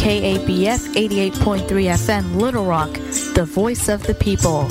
KABF 88.3 FM Little Rock, the voice of the people.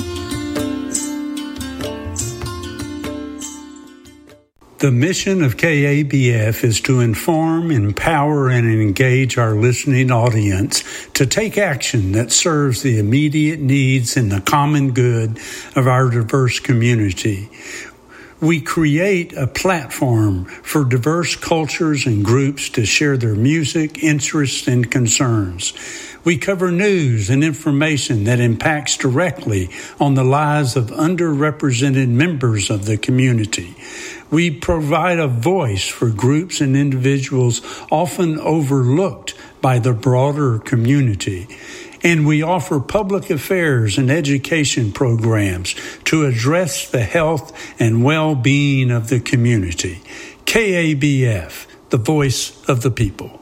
The mission of KABF is to inform, empower, and engage our listening audience to take action that serves the immediate needs and the common good of our diverse community. We create a platform for diverse cultures and groups to share their music, interests, and concerns. We cover news and information that impacts directly on the lives of underrepresented members of the community. We provide a voice for groups and individuals often overlooked by the broader community. And we offer public affairs and education programs to address the health and well-being of the community. KABF, the voice of the people.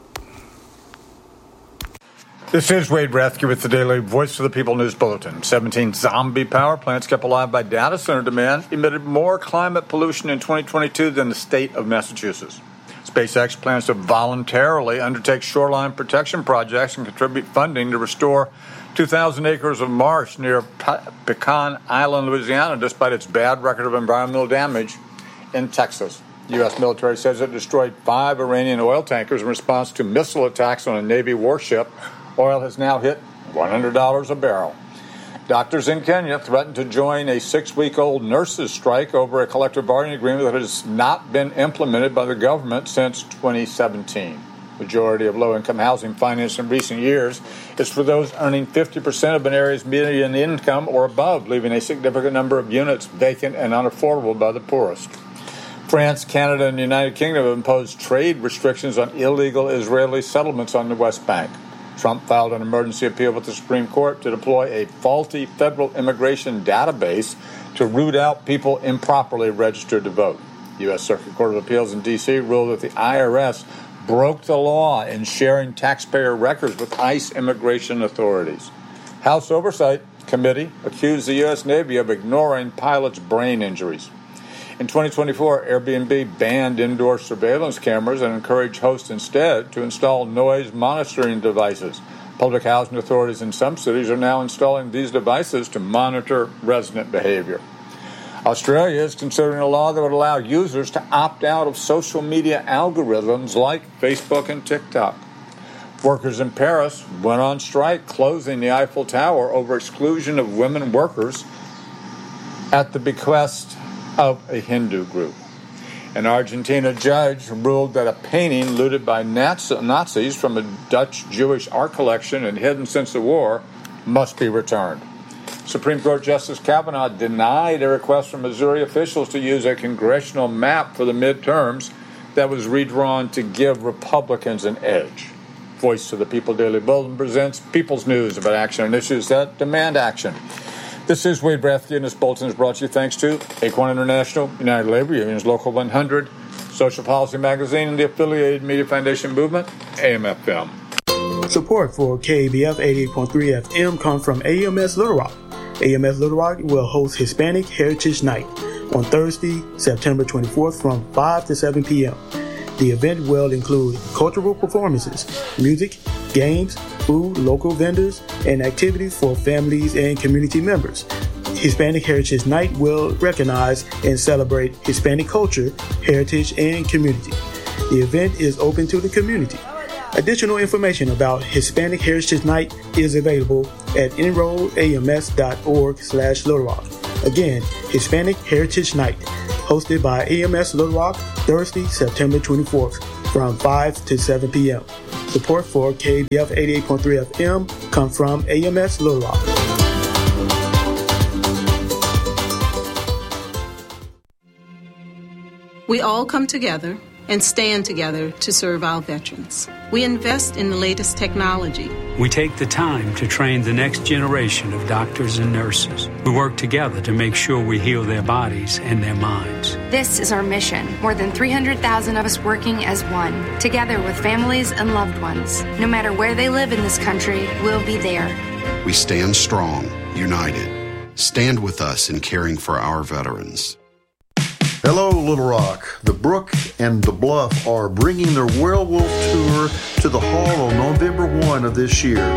This is Wade Rathke with the Daily Voice of the People News Bulletin. 17 zombie power plants kept alive by data center demand emitted more climate pollution in 2022 than the state of Massachusetts. SpaceX plans to voluntarily undertake shoreline protection projects and contribute funding to restore 2,000 acres of marsh near Pecan Island, Louisiana, despite its bad record of environmental damage in Texas. The U.S. military says it destroyed 5 Iranian oil tankers in response to missile attacks on a Navy warship. Oil has now hit $100 a barrel. Doctors in Kenya threatened to join a 6-week-old nurses' strike over a collective bargaining agreement that has not been implemented by the government since 2017. Majority of low-income housing financed in recent years is for those earning 50% of an area's median income or above, leaving a significant number of units vacant and unaffordable by the poorest. France, Canada, and the United Kingdom have imposed trade restrictions on illegal Israeli settlements on the West Bank. Trump filed an emergency appeal with the Supreme Court to deploy a faulty federal immigration database to root out people improperly registered to vote. The U.S. Circuit Court of Appeals in D.C. ruled that the IRS broke the law in sharing taxpayer records with ICE immigration authorities. House Oversight Committee accused the U.S. Navy of ignoring pilots' brain injuries. In 2024, Airbnb banned indoor surveillance cameras and encouraged hosts instead to install noise monitoring devices. Public housing authorities in some cities are now installing these devices to monitor resident behavior. Australia is considering a law that would allow users to opt out of social media algorithms like Facebook and TikTok. Workers in Paris went on strike, closing the Eiffel Tower over exclusion of women workers at the bequest of a Hindu group. An Argentina judge ruled that a painting looted by Nazis from a Dutch Jewish art collection and hidden since the war must be returned. Supreme Court Justice Kavanaugh denied a request from Missouri officials to use a congressional map for the midterms that was redrawn to give Republicans an edge. Voice of the People Daily Bulletin presents People's News about action and issues that demand action. This is Wade Rathke, and this bulletin is brought to you thanks to Acorn International, United Labor Union's Local 100, Social Policy Magazine, and the affiliated Media Foundation Movement, AM/FM. Support for KABF 88.3 FM comes from AMS Little Rock. AMS Little Rock will host Hispanic Heritage Night on Thursday, September 24th from 5 to 7 p.m. The event will include cultural performances, music, games, food, local vendors, and activities for families and community members. Hispanic Heritage Night will recognize and celebrate Hispanic culture, heritage, and community. The event is open to the community. Additional information about Hispanic Heritage Night is available at enrollams.org/Little Rock. Again, Hispanic Heritage Night, hosted by AMS Little Rock, Thursday, September 24th, from 5 to 7 p.m. Support for KBF 88.3 FM comes from AMS Little Rock. We all come together and stand together to serve our veterans. We invest in the latest technology. We take the time to train the next generation of doctors and nurses. We work together to make sure we heal their bodies and their minds. This is our mission. More than 300,000 of us working as one, together with families and loved ones. No matter where they live in this country, we'll be there. We stand strong, united. Stand with us in caring for our veterans. Hello, Little Rock. The Brook and the Bluff are bringing their Werewolf Tour to the Hall on November 1 of this year.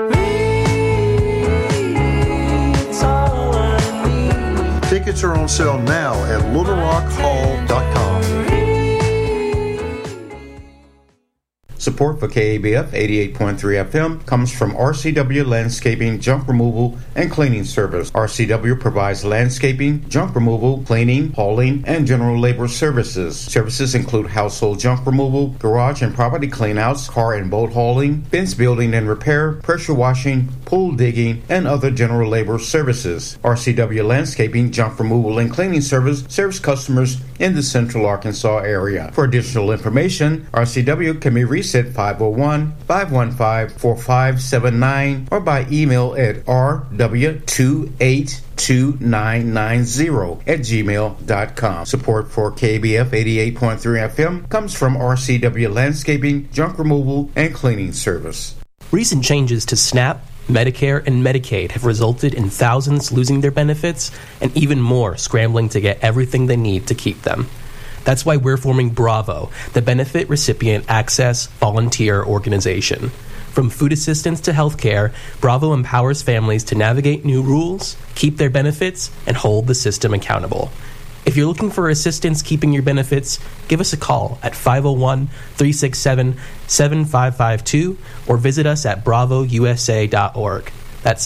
Tickets are on sale now at littlerockhall.com. Support for KABF 88.3 FM comes from RCW Landscaping, Junk Removal, and Cleaning Service. RCW provides landscaping, junk removal, cleaning, hauling, and general labor services. Services include household junk removal, garage and property cleanouts, car and boat hauling, fence building and repair, pressure washing, pool digging, and other general labor services. RCW Landscaping, Junk Removal, and Cleaning Service serves customers in the Central Arkansas area. For additional information, RCW can be reached at 501-515-4579 or by email at rw282990@gmail.com. Support for KBF 88.3 FM comes from RCW Landscaping, Junk Removal, and Cleaning Service. Recent changes to SNAP, Medicare, and Medicaid have resulted in thousands losing their benefits and even more scrambling to get everything they need to keep them. That's why we're forming Bravo, the Benefit Recipient Access Volunteer Organization. From food assistance to healthcare, Bravo empowers families to navigate new rules, keep their benefits, and hold the system accountable. If you're looking for assistance keeping your benefits, give us a call at 501-367-7552 or visit us at bravousa.org. That's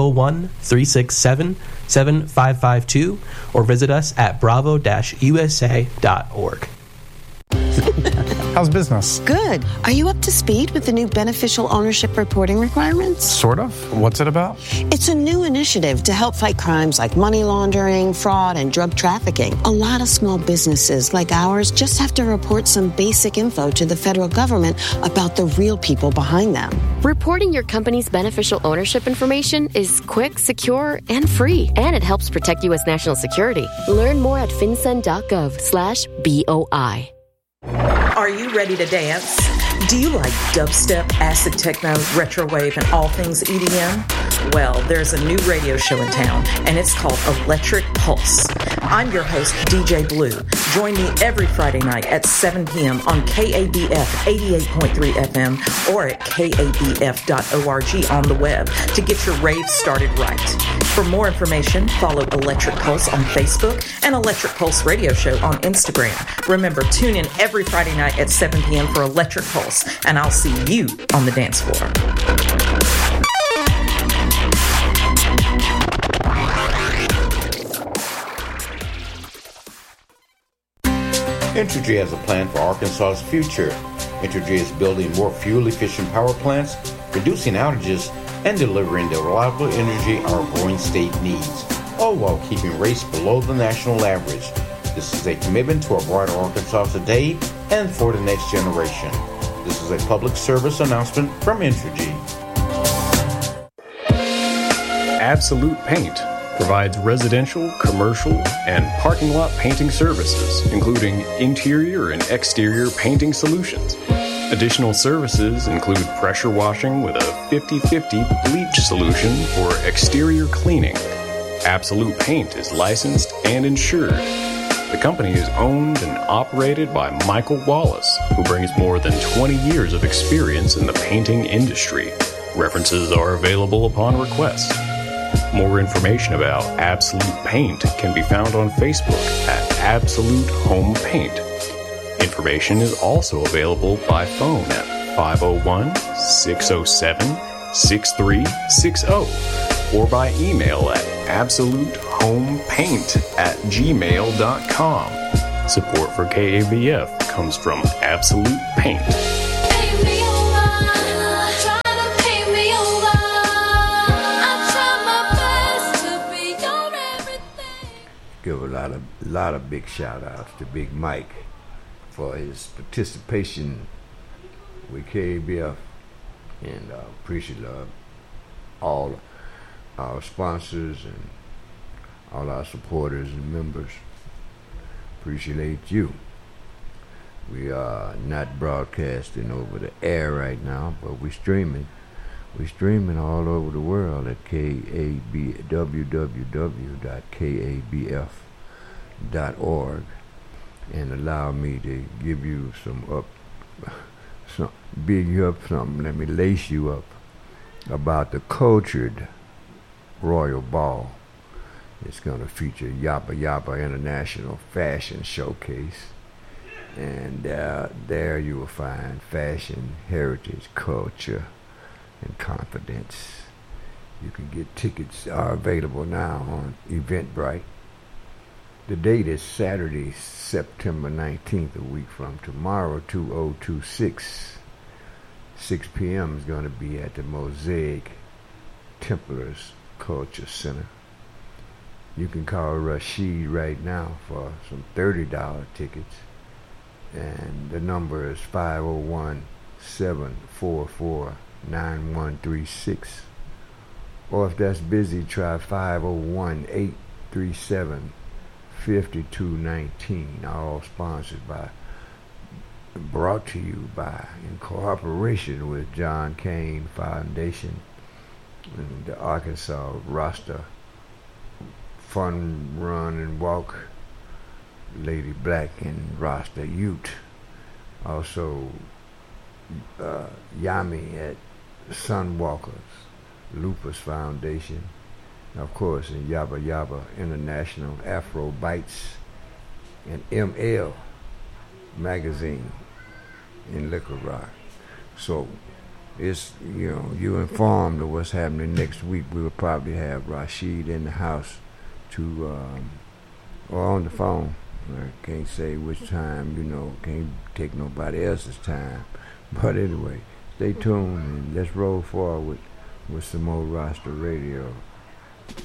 501-367-7552 or visit us at bravo-usa.org. How's business? Good. Are you up to speed with the new beneficial ownership reporting requirements? Sort of. What's it about? It's a new initiative to help fight crimes like money laundering, fraud, and drug trafficking. A lot of small businesses like ours just have to report some basic info to the federal government about the real people behind them. Reporting your company's beneficial ownership information is quick, secure, and free. And it helps protect U.S. national security. Learn more at fincen.gov/BOI. Are you ready to dance? Do you like dubstep, acid techno, retrowave, and all things EDM? Well, there's a new radio show in town, and it's called Electric Pulse. I'm your host, DJ Blue. Join me every Friday night at 7 p.m. on KABF 88.3 FM or at kabf.org on the web to get your rave started right. For more information, follow Electric Pulse on Facebook and Electric Pulse Radio Show on Instagram. Remember, tune in every Friday night at 7 p.m. for Electric Pulse, and I'll see you on the dance floor. Entergy has a plan for Arkansas's future. Entergy is building more fuel-efficient power plants, reducing outages, and delivering the reliable energy our growing state needs, all while keeping rates below the national average. This is a commitment to a brighter Arkansas today and for the next generation. This is a public service announcement from Entergy. Absolute Paint provides residential, commercial, and parking lot painting services, including interior and exterior painting solutions. Additional services include pressure washing with a 50-50 bleach solution for exterior cleaning. Absolute Paint is licensed and insured. The company is owned and operated by Michael Wallace, who brings more than 20 years of experience in the painting industry. References are available upon request. More information about Absolute Paint can be found on Facebook at Absolute Home Paint. Information is also available by phone at 501-607-6360 or by email at absolutehomepaint@gmail.com. Support for KABF comes from Absolute Paint. Give a lot of big shout outs to Big Mike for his participation with KABF, and appreciate all our sponsors and all our supporters and members. Appreciate you. We are not broadcasting over the air right now, but we're streaming. We're streaming all over the world at www.kabf.org. and allow me to give you big you up something. Let me lace you up about the Cultured Royal Ball. It's going to feature Yabba Yabba International Fashion Showcase. And there you will find fashion, heritage, culture, and confidence. You can get tickets are available now on Eventbrite. The date is Saturday, September 19th, a week from tomorrow, 2026. 6 p.m. is going to be at the Mosaic Templars Culture Center. You can call Rashid right now for some $30 tickets. And the number is 501-744-9136. Or if that's busy, try 501-837-5219. All sponsored by, brought to you by, in cooperation with John Cain Foundation and the Arkansas Rasta Fun Run and Walk, Lady Black and Rasta Ute. Also Yami at Sunwalkers, Lupus Foundation, of course, in Yabba Yabba International Afro Bites, and ML Magazine in Liquor Rock. So it's, you informed of what's happening next week. We will probably have Rashid in the house or on the phone. I can't say which time, can't take nobody else's time. But anyway, stay tuned and let's roll forward with some more Rasta Radio.